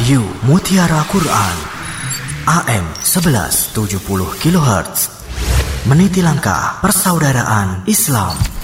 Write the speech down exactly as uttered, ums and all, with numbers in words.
Radio Mutiara Quran A M seribu seratus tujuh puluh kilohertz, meniti langkah persaudaraan Islam.